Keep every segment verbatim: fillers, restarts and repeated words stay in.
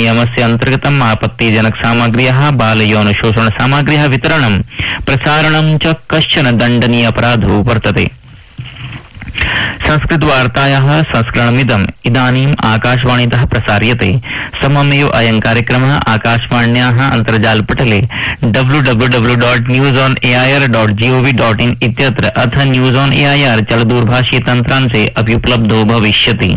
अधिनियमस्य अन्तर्गतम् आपत्तिजनक सामग्र्याः बाल यौन शोषण सामग्र्याः वितरणं प्रसारणं च कश्चन दण्डनीय अपराधो वर्तते। संस्कृतवार्तायाः संस्करणमिदम् इदानीम् आकाशवाणीतः प्रसार्यते। सममेव अयं कार्यक्रमः आकाशवाण्याः अन्तर्जालपटले W W W dot news on A I R dot G O V dot in इत्यत्र अथ news on A I R चलदूरभाषी तन्त्रांशे अपि उपलब्धो भविष्यति।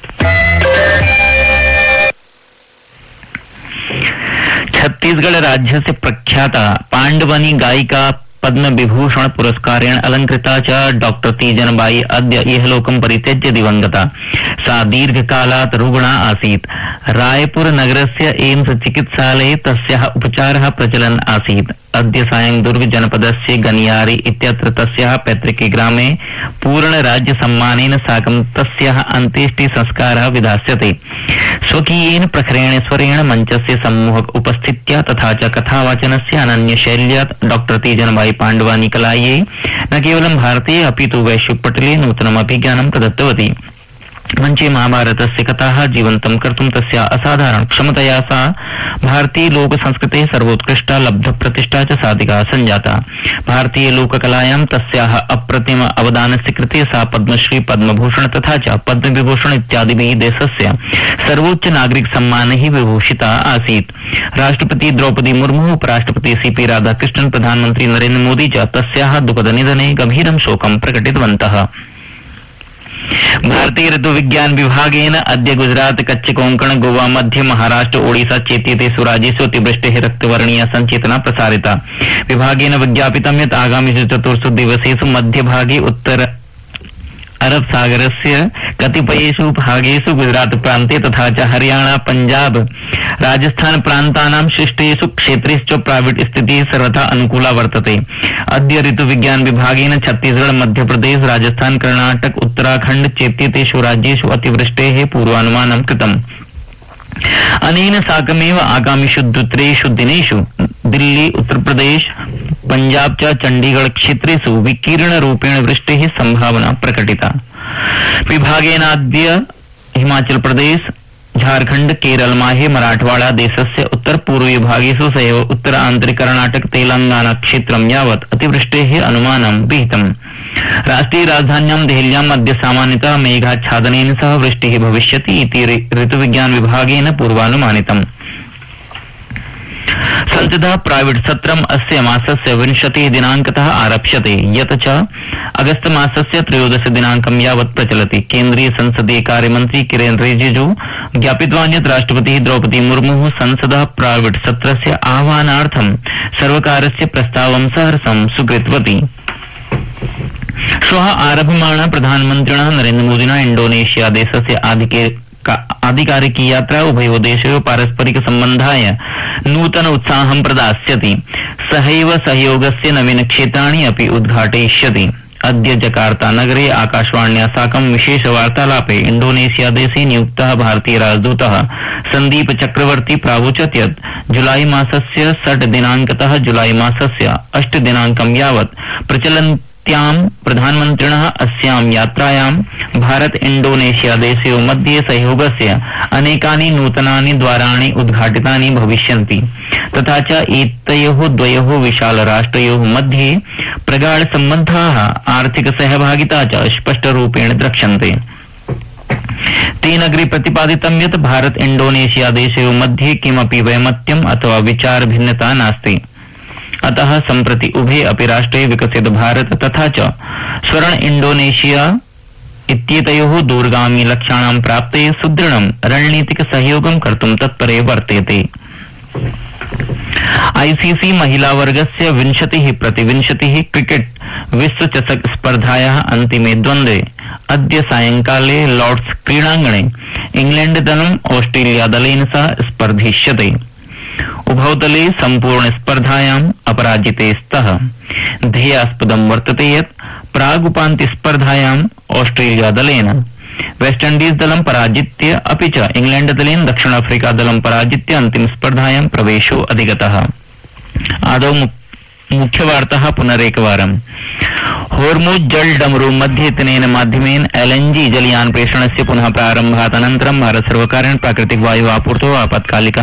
छत्तीसगढ़ राज्यस्य प्रख्याता पाण्डवनी गायिका पद्म विभूषण पुरस्कारेण अलंकृता च डॉक्टर तीजनबाई अद्य इहलोकं परित्यज्य दिवंगता। सा दीर्घकालात् रुग्णा आसीत्। रायपुर नगरस्य एम्स चिकित्सालये तस्याः उपचारः प्रचलन् आसीत्। अद्य सायं दुर्ग जनपदस्य गनियारी इत्यत्र तस्याः पैतृके ग्रामे पूर्ण राज्य सम्मानेन साकं तस्याः अन्त्येष्टि संस्कारः विधास्यते। स्वकीयेन प्रखरेण स्वरेण मञ्चस्य सम्मोहक उपस्थित्या तथा च कथावाचनस्य अनन्य शैल्या डॉक्टर तीजनबाई पाण्डवानी कलायै न केवलं भारतीय अपि तु वैश्विकपटले नूतनमपि ज्ञानं प्रदत्तवती। मंचे महाभारतस्य कथाः जीवन्तं कर्तुं तस्या असाधारण क्षमतया सा भारतीय लोक संस्कृतेः सर्वोत्कृष्टा लब्ध प्रतिष्ठा च साधिका संजाता। भारतीय लोककलायां तस्याः अप्रतिम अवदानस्य कृते सा पद्मश्री पद्मभूषण तथा च पद्मविभूषण इत्यादिभिः देशस्य सर्वोच्च नागरिक सम्मानैः विभूषिता आसीत्। राष्ट्रपति द्रौपदी मुर्मू, उपराष्ट्रपति सी पी राधाकृष्णन्, प्रधानमन्त्री नरेन्द्र मोदी च तस्याः दुःखदनिधने गभीरं शोकं प्रकटितवन्तः। भारतीय ऋतु विज्ञान विभागेन अद्य गुजरात, कच्छ, कोंकण, गोवा, मध्य महाराष्ट्र, ओडिशा चेत्येतेषु राज्येषु अतिवृष्टेः रक्तवर्णीया संचेतना प्रसारिता। विभागेन विज्ञापितं यत् आगामिषु चतुर्षु दिवसेषु मध्यभागे उत्तर अरब सागरस्य कतिपयेषु भागेषु गुजरात प्रान्ते तथा च हरियाणा, पंजाब, राजस्थान प्रान्तानां शिष्टेषु क्षेत्रेषु प्राविट स्थितिः सर्वथा अनुकूला वर्तते। अद्य ऋतु विज्ञान विभागेन छत्तीसगढ़, मध्य प्रदेश, राजस्थान, कर्णाटक, उत्तराखण्ड चेत्येतेषु राज्येषु अतिवृष्टेः पूर्वानुमानं कृतम्। अनेन साकमेव आगामिषु द्वित्रेषु दिनेषु दिल्ली, उत्तर प्रदेश, पंजाब च चंडीगढ़ क्षेत्रेषु विकीर्ण रूपेण वृष्टेः संभावना प्रकटिता। विभागेनाद्य हिमाचल प्रदेश, झारखंड, केरल, माहे, मराठवाड़ा देशस्य उत्तर पूर्वीय भागेषु सहैव उत्तर आंतरिक कर्णाटक, तेलंगाना क्षेत्रं यावत् अतिवृष्टेः अनुमानं विहितम्। राष्ट्रीय राजधान्यां देहल्याम् अद्य सामान्यतः मेघाच्छादनेन सह वृष्टिः भविष्यति इति ऋतुविज्ञान विभागेन पूर्वानुमानितम्। संसदः प्राइवेट सत्रम् अस्य मासस्य विंशतिः दिनांकतः आरप्स्यते, यत् च अगस्त मासस्य त्रयोदश दिनांकं यावत् प्रचलति। केन्द्रीय संसदीय कार्यमन्त्री किरेन रिजिजू ज्ञापितवान् यत् राष्ट्रपतिः द्रौपदी मुर्मुः संसदः प्राइवेट सत्रस्य आह्वानार्थं सर्वकारस्य प्रस्तावं सहर्षं स्वीकृतवती। श्वः आरभमाणा प्रधानमन्त्रिणः नरेन्द्र मोदिना इंडोनेशिया देशस्य आधिकारिक आधिकारिकी यात्रा उभयोः देशयोः पारस्परिक सम्बन्धाय नूतन उत्साहं प्रदास्यति। सहैव सहयोगस्य नवीन क्षेत्राणि अपि उद्घाटयिष्यति। अद्य जकार्ता नगरे आकाशवाण्या साकं विशेष वार्तालापे इंडोनेशिया देशे नियुक्तः भारतीय राजदूतः संदीप चक्रवर्ती प्रावोचत् यत् जुलाई मासस्य षट् दिनांकतः जुलाई मासस्य अष्ट दिनांकं यावत् प्रचलन् त्यां प्रधानमन्त्रिणः अस्यां यात्रायां भारत इंडोनेशिया देशयोः मध्ये सहयोगस्य अनेकानि नूतनानि द्वाराणि उद्घाटितानि भविष्यन्ति तथा च एतयोः द्वयोः विशाल राष्ट्रयोः मध्ये प्रगाढ सम्बन्धाः, आर्थिक सहभागिता च स्पष्टरूपेण द्रक्ष्यन्ते। तेन अग्रे प्रतिपादितं यत् भारत इंडोनेशिया देशयोः मध्ये किमपि वैमत्यम् अथवा विचार भिन्नता नास्ति। अतः सम्प्रति उभे अपि राष्ट्रे विकसित भारत तथा च स्वर्ण इंडोनेशिया इत्येतयोः दूरगामी लक्ष्याणां प्राप्तये सुदृढं रणनीतिक सहयोगं कर्तुं तत्परे वर्तेते। आईसीसी महिला वर्गस्य विंशतिः प्रति विंशतिः क्रिकेट विश्व चषक स्पर्धायाः अन्तिमे द्वन्द्वे अद्य सायंकाले लॉर्ड्स क्रीडांगणे इंग्लैंड दलम् ऑस्ट्रेलिया दलेन सह स्पर्धिष्यते। उभौ दले सम्पूर्ण स्पर्धायाम् अपराजिते स्तः। ध्येयास्पदं वर्तते यत् प्रागुपान्त्य स्पर्धायाम् ऑस्ट्रेलिया दलेन वेस्टइंडीज दलं पराजित्य अपि च इंग्लैंड दलेन दक्षिण अफ्रीका दलं पराजित्य अंतिम स्पर्धायां प्रवेशो अधिगतः। आदौ मुख्यवार्ताः पुनरेकवारम्। होर्मुज जल डमरू मध्ये इत्यनेन माध्यमेन एलएनजी जलयान प्रेषणस्य पुनः प्रारम्भात् अनन्तरं भारत सर्वकारेण प्राकृतिक वायु आपूर्तौ आपत्कालिकः